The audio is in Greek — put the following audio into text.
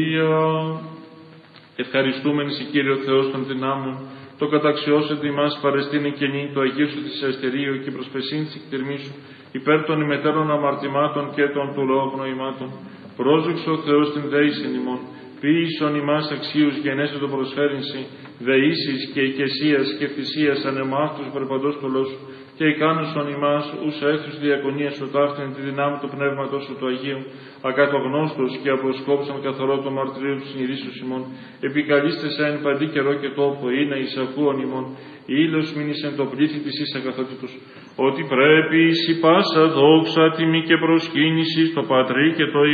Ευχαριστούμενοι σε Κύριο Θεός των δυνάμων, το καταξιώσετε ημάς παρεστήνη καινή, το Αγίου σου της Αστερίου και προσπεσήν της εκτιρμίσου, υπέρ των ημετέρων αμαρτημάτων και των του λόγου νοημάτων. Πρόσδοξο ο Θεός την δέησιν ημών, ποιήσον ημάς αξίους γενέσαι το προσφέρυνσι, δεήσεις και οικεσίας και θυσίας ανεμάστους περπαντός του λόγου, και ικάνουσον ημάς ους έθους διακονίας σου ταύτην τη δυνάμει του Πνεύματος σου του Αγίου, ακατογνώστος και απροσκόψαν καθαρό το μαρτυρίο του συνειδήσεως ημών, επικαλείστε σε εν παντή καιρό και τόπο, είναι εισακούον ημών, η ήλιος μείνεις εν το πλήθη της εις αγαθότητος, ότι πρέπει εις η πάσα δόξα, τιμή και προσκύνηση στο Πατρί και το